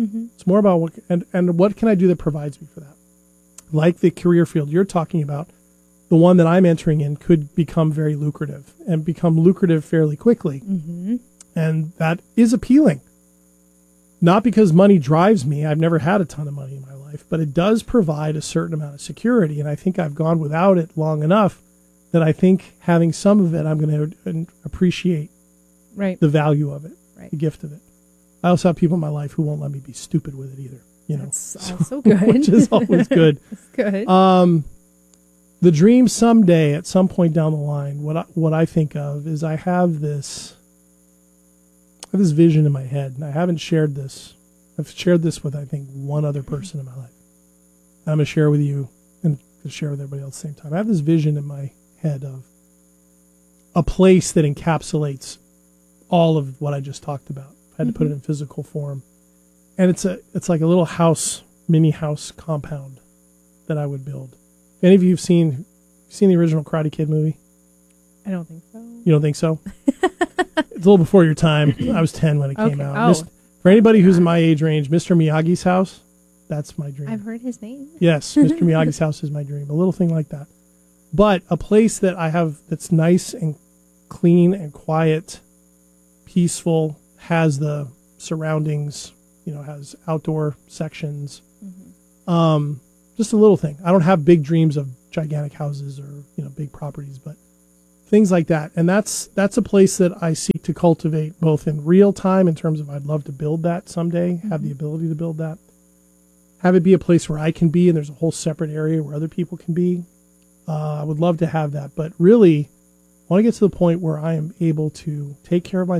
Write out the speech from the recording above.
It's more about what can I do that provides me for that? Like the career field you're talking about, the one that I'm entering in could become very lucrative and become lucrative fairly quickly. And that is appealing. Not because money drives me. I've never had a ton of money in my life, but it does provide a certain amount of security. And I think I've gone without it long enough that I think having some of it, I'm going to appreciate the value of it, the gift of it. I also have people in my life who won't let me be stupid with it either. That's also good. Which is always good. That's good. The dream someday, at some point down the line, what I think of is I have this vision in my head, and I haven't shared this. I've shared this with, I think, one other person in my life. I'm going to share with you and to share with everybody else at the same time. I have this vision in my head of a place that encapsulates all of what I just talked about. I had to put it in physical form. And it's like a little mini house compound that I would build. If any of you have seen the original Karate Kid movie? I don't think so. You don't think so? It's a little before your time. I was 10 when it came out. Oh. For anybody who's in my age range, Mr. Miyagi's house, that's my dream. I've heard his name. Yes, Mr. Miyagi's house is my dream. A little thing like that. But a place that I have that's nice and clean and quiet, peaceful, has the surroundings, has outdoor sections. Just a little thing. I don't have big dreams of gigantic houses or, big properties, but things like that. And that's a place that I seek to cultivate both in real time in terms of I'd love to build that someday, have the ability to build that, have it be a place where I can be and there's a whole separate area where other people can be. I would love to have that, but really I want to get to the point where I am able to take care of myself